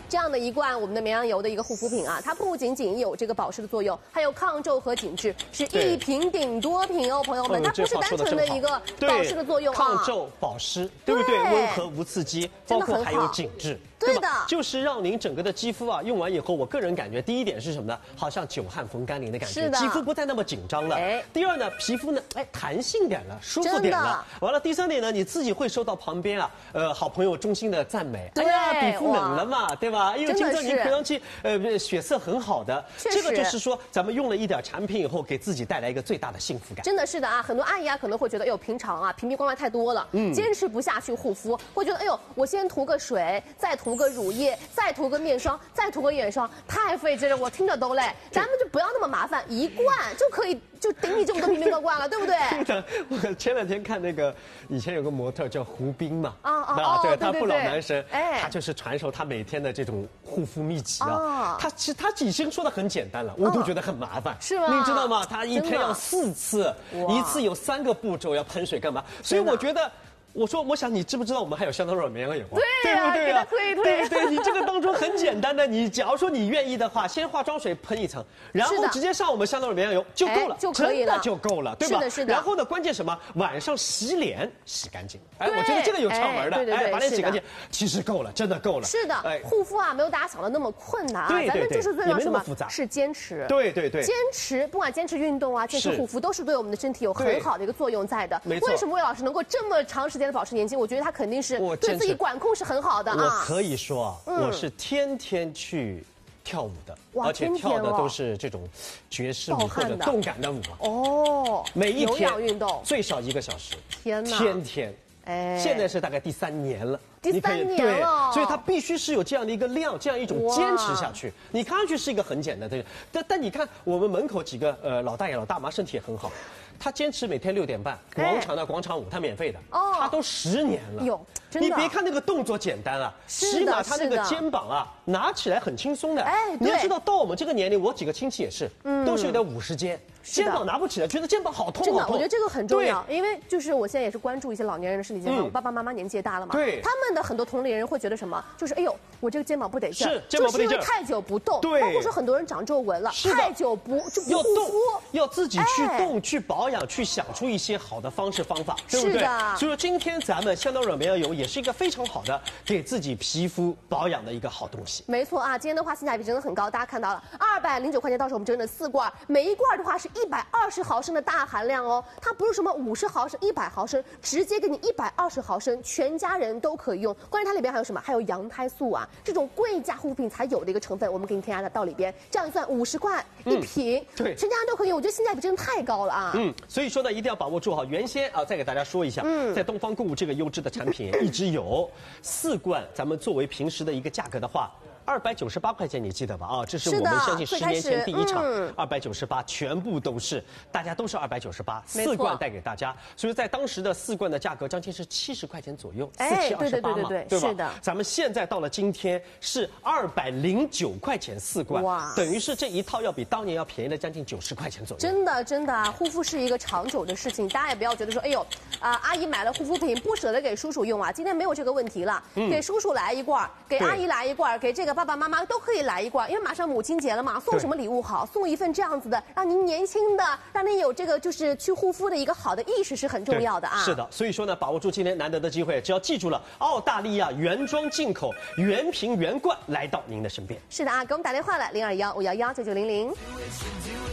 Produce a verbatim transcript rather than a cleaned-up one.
这样的一罐我们的绵羊油的一个护肤品啊，它不仅仅有这个保湿的作用，还有抗皱和紧致，是一瓶顶多瓶哦，朋友们，它不是单纯的一个保湿的作用啊， 抗皱保湿，对不对？温和无刺激，包括还有紧致。 对的， 就是让您整个的肌肤啊，用完以后，我个人感觉第一点是什么呢？好像久汗逢甘霖的感觉，肌肤不再那么紧张了。哎，第二呢，皮肤呢，哎，弹性点了，舒服点了。完了，第三点呢，你自己会收到旁边啊，呃，好朋友衷心的赞美。哎呀，皮肤冷了嘛，对吧？因为今天您看上去呃血色很好的，这个就是说咱们用了一点产品以后，给自己带来一个最大的幸福感。 真的是的啊，很多阿姨啊可能会觉得，哎呦，平常啊瓶瓶罐罐太多了，嗯，坚持不下去护肤，会觉得，哎呦，我先涂个水，再涂个乳液。 再涂个面霜，再涂个眼霜，太费劲了，我听着都累。咱们就不要那么麻烦，一罐就可以就顶你这么多瓶瓶罐罐了，对不对？ 我前两天看那个，以前有个模特叫胡兵嘛， 啊啊， 对，他不老男神， 哎， 他就是传授他每天的这种护肤秘籍啊。他其实他已经说的很简单了，我都觉得很麻烦， 是吗？ 你知道吗？他一天要四次，一次有三个步骤，要喷水干嘛？所以我觉得。 我说，我想你知不知道我们还有香奈儿绵羊油啊？ 对呀，对呀，推一推。 对对，你这个当中很简单的，你假如说你愿意的话，先化妆水喷一层，然后直接上我们香奈儿绵羊油就够了， 就可以了， 就够了，对吧？ 是的，是的。 然后呢，关键什么？晚上洗脸洗干净。哎，我觉得这个有窍门的， 对对对， 把脸洗干净，其实够了，真的够了。 是的，护肤啊，没有大家想的那么困难啊， 对对对， 就是最重要什么？ 复杂， 是坚持。 对对对， 坚持，不管坚持运动啊，坚持护肤，都是对我们的身体有很好的一个作用在的。 没错。 为什么魏老师能够这么长时间的保持年轻？我觉得。 他肯定是对自己管控是很好的啊！ 我可以说啊，我是天天去跳舞的，而且跳的都是这种爵士舞或者动感的舞啊。哦，每一天运动最少一个小时， 天哪， 天天。哎，现在是大概第三年了。 第三年了， 所以它必须是有这样的一个量，这样一种坚持下去。你看上去是一个很简单的，但但你看我们门口几个呃老大爷老大妈身体也很好，他坚持每天六点半广场的广场舞，他免费的，哦，他都十年了。 有，真的。 你别看那个动作简单啊，起码他那个肩膀啊拿起来很轻松的。 哎， 你要知道到我们这个年龄，我几个亲戚也是，都是有点五十肩，肩膀拿不起来，觉得肩膀好痛。 真的，我觉得这个很重要，因为就是我现在也是关注一些老年人的身体健康，我爸爸妈妈年纪也大了嘛， 对， 他们的很多同龄人会觉得什么，就是哎呦，我这个肩膀不得劲， 是肩膀不得劲， 就是因为太久不动， 对， 包括说很多人长皱纹了，太久不就不护肤， 要自己去动、去保养、去想出一些好的方式方法，对不对？所以说今天咱们香奈儿绵羊油也是一个非常好的给自己皮肤保养的一个好东西。 没错啊，今天的话性价比真的很高，大家看到了，二百零九块钱，到时候我们整整四罐，每一罐的话是一百二十毫升的大含量哦，它不是什么五十毫升、一百毫升，直接给你一百二十毫升，全家人都可以用。关键它里边还有什么？还有羊胎素啊，这种贵价护肤品才有的一个成分，我们给你添加到里边。这样一算，五十块一瓶，嗯、对，全家人都可以用。我觉得性价比真的太高了啊！ 嗯，所以说呢，一定要把握住哈。原先啊，再给大家说一下，嗯，在东方购物这个优质的产品一直有四罐，咱们作为平时的一个价格的话。二百九十八块钱，你记得吧？啊，这是我们相信十年前第一场，二百九十八，全部都是，大家都是二百九十八，四罐带给大家。所以在当时的四罐的价格将近是七十块钱左右，四七二十八嘛，对吧？是的。咱们现在到了今天是二百零九块钱四罐，哇，等于是这一套要比当年要便宜了将近九十块钱左右。 真的真的啊，护肤是一个长久的事情，大家也不要觉得说，哎呦，啊、呃，阿姨买了护肤品不舍得给叔叔用啊，今天没有这个问题了，嗯、给叔叔来一罐，给阿姨来一罐，给这个。爸爸妈妈都可以来一罐，因为马上母亲节了嘛，送什么礼物好？送一份这样子的，让您年轻的，让您有这个就是去护肤的一个好的意识是很重要的啊。 是的，所以说呢，把握住今天难得的机会，只要记住了，澳大利亚原装进口原瓶原罐来到您的身边。 是的啊，给我们打电话来零二幺五幺幺九九零零。